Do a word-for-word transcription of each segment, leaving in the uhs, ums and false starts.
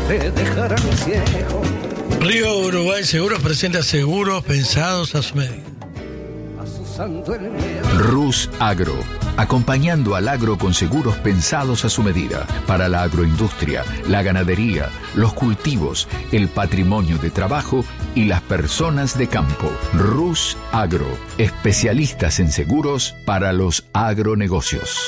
te dejarán ciego. Río Uruguay Seguros presenta seguros pensados a su medida. Asusando el miedo. Rus Agro, acompañando al agro con seguros pensados a su medida, para la agroindustria, la ganadería, los cultivos, el patrimonio de trabajo y las personas de campo. Rus Agro, especialistas en seguros para los agronegocios.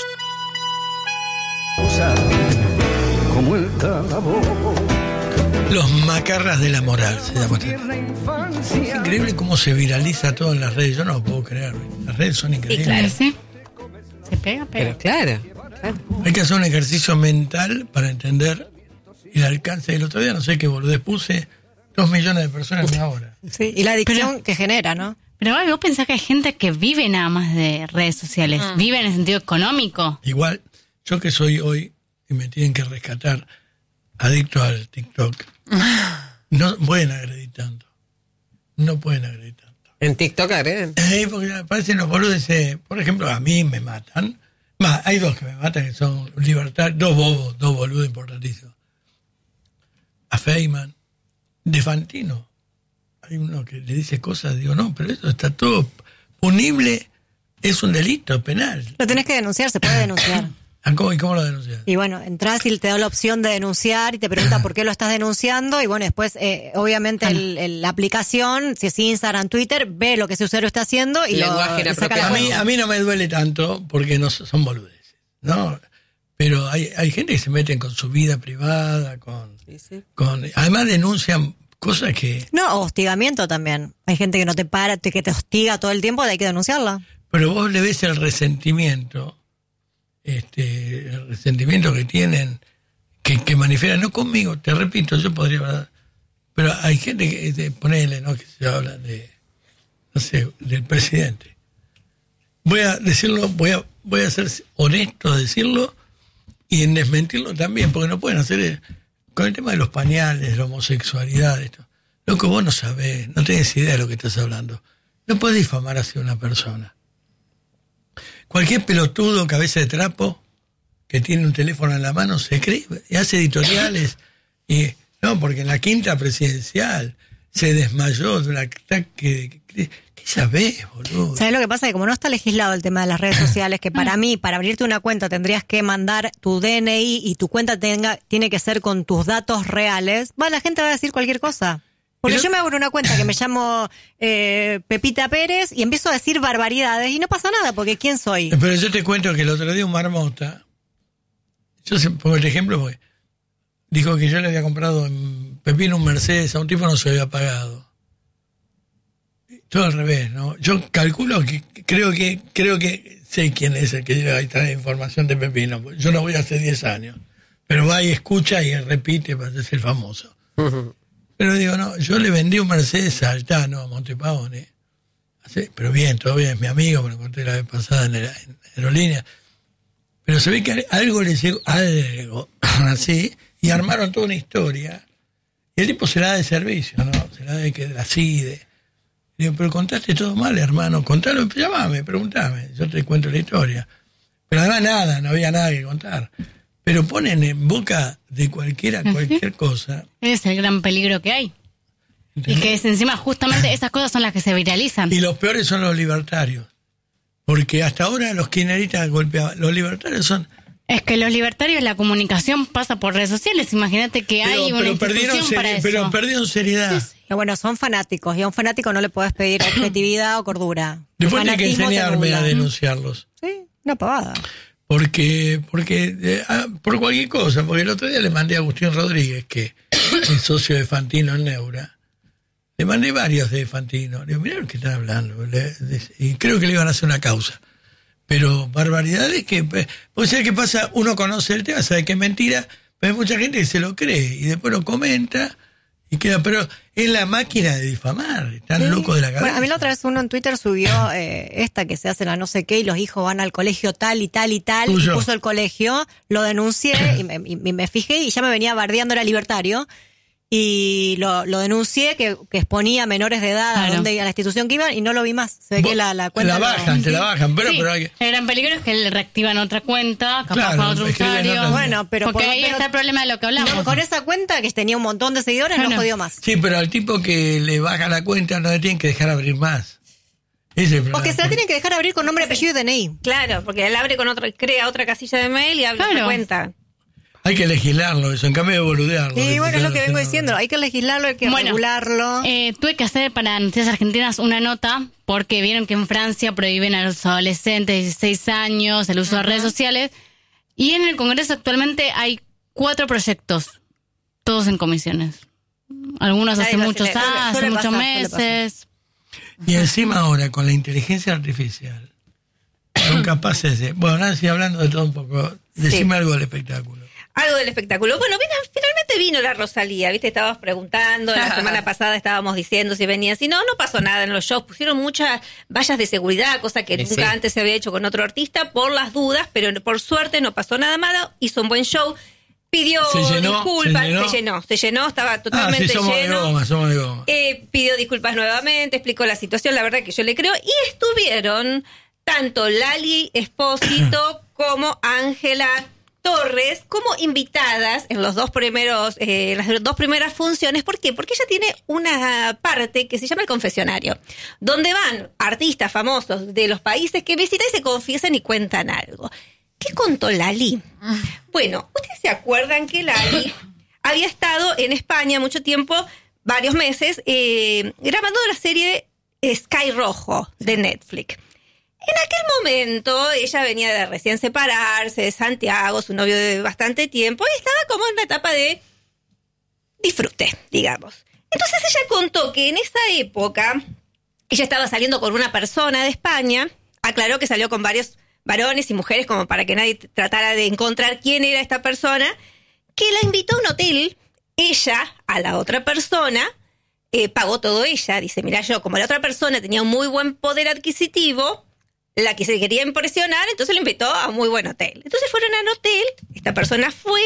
Como el calabozo. Los macarras de la moral se llama. Es increíble cómo se viraliza todo en las redes. Yo no lo puedo creer. Las redes son increíbles. Y claro, sí. Se pega, pega. Pero claro, claro. Hay que hacer un ejercicio mental para entender el alcance. El otro día no sé qué boludez puse dos millones de personas en una hora. Sí, y la adicción Pero- que genera, ¿no? Pero Gaby, vos pensás que hay gente que vive nada más de redes sociales. Ah. Vive en el sentido económico. Igual, yo que soy hoy y me tienen que rescatar adicto al TikTok, no pueden agredir tanto. No pueden agredir tanto. En TikTok agreden. Eh, porque aparecen los boludos, eh, por ejemplo, a mí me matan. Más, hay dos que me matan que son libertarios, dos bobos, dos boludos importantísimos. A Feynman, de Fantino. Hay uno que le dice cosas, digo, no, pero eso está todo punible, es un delito penal. Lo tenés que denunciar, se puede denunciar. ¿Cómo, ¿Y cómo lo denuncias? Y bueno, entras y te da la opción de denunciar y te pregunta por qué lo estás denunciando y bueno, después eh, obviamente el, el- la aplicación, si es Instagram, Twitter, ve lo que ese usuario está haciendo y El lo lenguaje le saca la A mí, cuenta. a mí no me duele tanto porque no son son boludeces, ¿no? Pero hay, hay gente que se meten con su vida privada, con, Sí, sí. con además denuncian cosas que... No, hostigamiento también. Hay gente que no te para, te- que te hostiga todo el tiempo, hay que denunciarla. Pero vos le ves el resentimiento, este, el resentimiento que tienen, que, que manifiestan, no conmigo, te repito, yo podría hablar, pero hay gente que, de, ponele, ¿no? Que se habla de, no sé, del presidente. Voy a decirlo, voy a, voy a ser honesto a decirlo y en desmentirlo también, porque no pueden hacer, eh, con el tema de los pañales, de la homosexualidad, esto. Loco, vos no sabés, no tenés idea de lo que estás hablando. No podés difamar hacia una persona. Cualquier pelotudo, cabeza de trapo, que tiene un teléfono en la mano, se escribe y hace editoriales. Y no, porque en la quinta presidencial se desmayó de un ataque. ¿Qué sabés, boludo? ¿Sabes lo que pasa? Que como no está legislado el tema de las redes sociales, que para mí, para abrirte una cuenta tendrías que mandar tu D N I y tu cuenta tenga tiene que ser con tus datos reales, va, la gente va a decir cualquier cosa. Porque Pero- yo me abro una cuenta que me llamo eh, Pepita Pérez y empiezo a decir barbaridades y no pasa nada, porque ¿quién soy? Pero yo te cuento que el otro día un marmota, yo se- pongo el ejemplo porque dijo que yo le había comprado en Pepino un Mercedes, a un tipo no se había pagado. Todo al revés, ¿no? Yo calculo que, creo que, creo que sé quién es el que lleva esta información de Pepino. Yo no voy hace diez años, pero va y escucha y repite para ser el famoso. Pero digo, no, yo le vendí un Mercedes a Altano, a Montepaone. Así, pero bien, todo bien, es mi amigo, me lo conté la vez pasada en, el, en aerolínea. Pero se ve que algo le llegó, algo, así, y armaron toda una historia. Y el tipo se la da de servicio, ¿no? Se la da de que de la CIDE. Digo, pero contaste todo mal, hermano, contalo, llamame, preguntame, yo te cuento la historia. Pero además nada, no había nada que contar. Pero ponen en boca de cualquiera cualquier cosa. Ese es el gran peligro que hay. Y ¿entendés? que es encima justamente esas cosas son las que se viralizan. Y los peores son los libertarios. Porque hasta ahora los kirchneristas golpeaban. Los libertarios son... Es que los libertarios, la comunicación pasa por redes sociales. Imagínate que Pero, hay una pero, institución perdieron, para seri- eso. pero perdieron seriedad. Pero bueno, son fanáticos y a un fanático no le podés pedir objetividad o cordura. Después El hay que fanatismo te enseñarme a nubla. denunciarlos. Sí, una pavada. Porque, porque eh, ah, por cualquier cosa, porque el otro día le mandé a Agustín Rodríguez, que es socio de Fantino en Neura, le mandé varios de Fantino. Le digo, mirá lo que están hablando. Le- y creo que le iban a hacer una causa. Pero barbaridades que... O sea, ¿qué pasa? Uno conoce el tema, sabe que es mentira, pero hay mucha gente que se lo cree y después lo comenta y queda... Pero es la máquina de difamar, están Sí. locos de la cabeza. Bueno, a mí la otra vez uno en Twitter subió eh, esta que se hace la no sé qué y los hijos van al colegio tal y tal y tal. Tuyo. Y puso el colegio, lo denuncié y me, y me fijé y ya me venía bardeando, era libertario. y lo, lo denuncié, que, que exponía a menores de edad Claro. a dónde a la institución que iban y no lo vi más. Se ve que la, la cuenta... la no- bajan, te la bajan, pero, Sí, pero hay que... el gran peligro es que le reactivan otra cuenta, capaz Claro, con otro escriben usuario. otra- Bueno, pero Porque por- ahí pero- está el problema de lo que hablamos. No, con esa cuenta que tenía un montón de seguidores Claro. no jodió más. Sí, pero al tipo que le baja la cuenta no le tienen que dejar abrir más. Ese es el problema. O que se la tienen que dejar abrir con nombre, apellido y D N I. Claro, porque él abre con otro, crea otra casilla de mail y abre Claro. otra cuenta. Hay que legislarlo eso, en cambio de boludearlo. Y que bueno, es lo se que vengo hace, diciendo. Hay que legislarlo, hay que Bueno, regularlo. Eh, tuve que hacer para Noticias Argentinas una nota porque vieron que en Francia prohíben a los adolescentes de dieciséis años el uso de redes sociales y en el Congreso actualmente hay cuatro proyectos, todos en comisiones. Algunos Nadie hace lo muchos acelera. años, hace Suele muchos pasar, suele pasar. meses. Y encima ahora, con la inteligencia artificial, son capaces de... Bueno, Nancy, hablando de todo un poco, decime algo del espectáculo. Algo del espectáculo. Bueno, vino- finalmente vino la Rosalía, ¿viste? Estábamos preguntando, la semana pasada estábamos diciendo si venía. Si no, no pasó nada en los shows. Pusieron muchas vallas de seguridad, cosa que Sí, nunca sí. antes se había hecho con otro artista, por las dudas, pero por suerte no pasó nada malo. Hizo un buen show. Pidió ¿Se llenó? disculpas. ¿Se llenó? Se llenó, se llenó, estaba Ah, totalmente sí, somos de lleno. goma, somos de goma. Eh, pidió disculpas nuevamente, explicó la situación, la verdad que yo le creo. Y estuvieron tanto Lali Espósito como Ángela Torres como invitadas en los dos primeros, eh, las dos primeras funciones. ¿Por qué? Porque ella tiene una parte que se llama el confesionario, donde van artistas famosos de los países que visitan y se confiesan y cuentan algo. ¿Qué contó Lali? Bueno, ustedes se acuerdan que Lali había estado en España mucho tiempo, varios meses, eh, grabando la serie Sky Rojo de Netflix. En aquel momento ella venía de recién separarse de Santiago, su novio de bastante tiempo, y estaba como en una etapa de disfrute, digamos. Entonces ella contó que en esa época ella estaba saliendo con una persona de España, aclaró que salió con varios varones y mujeres como para que nadie tratara de encontrar quién era esta persona, que la invitó a un hotel, ella a la otra persona, eh, pagó todo ella, dice, mira, yo como la otra persona tenía un muy buen poder adquisitivo, la que se quería impresionar, entonces lo invitó a un muy buen hotel. Entonces fueron al hotel, esta persona fue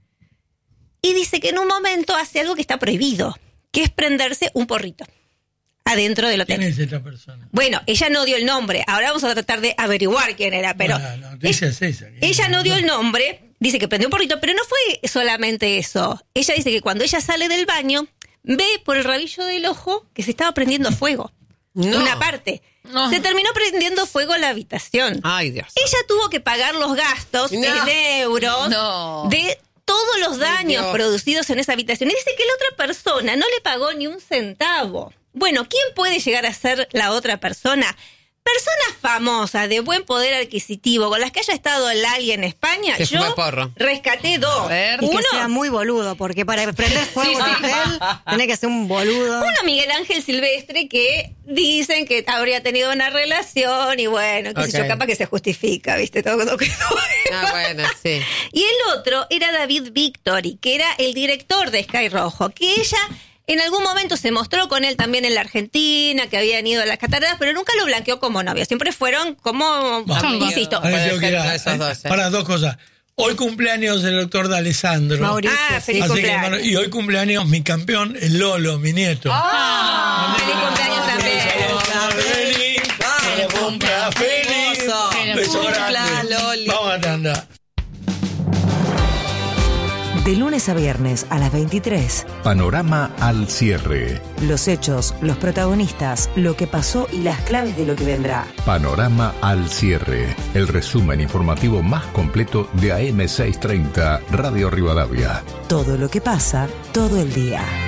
y dice que en un momento hace algo que está prohibido, que es prenderse un porrito adentro del hotel. ¿Quién es esta persona? Bueno, ella no dio el nombre, ahora vamos a tratar de averiguar quién era, pero Bueno, la noticia es esa. ella no dio el nombre, dice que prendió un porrito, pero no fue solamente eso. Ella dice que cuando ella sale del baño, ve por el rabillo del ojo que se estaba prendiendo fuego. No. Una parte. No. Se terminó prendiendo fuego la habitación. Ay, Dios. Ella tuvo que pagar los gastos No. en euros No. de todos los daños Dios. producidos en esa habitación. Y dice que la otra persona no le pagó ni un centavo. Bueno, ¿quién puede llegar a ser la otra persona? Personas famosas, de buen poder adquisitivo, con las que haya estado Lali en España, Que fume yo porro. rescaté dos. A ver. Y Uno, que sea muy boludo, porque para prender fuego Sí, en sí. un hotel, tenés que ser un boludo. uno Miguel Ángel Silvestre, que dicen que habría tenido una relación y bueno, qué sé Ok. yo, capaz que se justifica, ¿viste? Todo, todo que Ah, bueno, sí. Y el otro era David Victory, que era el director de Sky Rojo, que ella en algún momento se mostró con él también en la Argentina, que habían ido a las cataratas, pero nunca lo blanqueó como novio. Siempre fueron como, Bueno, insisto, Ahora Puede tengo que ser ir a- de esos dos, ¿eh? para dos cosas. Hoy cumpleaños el doctor D'Alessandro. Mauricio, Ah, sí. feliz Así que, cumpleaños. hermano, y hoy cumpleaños mi campeón, el Lolo, mi nieto. ¡Ah! ¡Feliz cumpleaños también! Feliz, que lo cumpla feliz. Hermoso. Que lo Beso cumpla, grande. Loli. Vamos a tanda. De lunes a viernes a las veintitrés. Panorama al cierre. Los hechos, los protagonistas, lo que pasó y las claves de lo que vendrá. Panorama al cierre. El resumen informativo más completo de A M seiscientos treinta Radio Rivadavia. Todo lo que pasa, todo el día.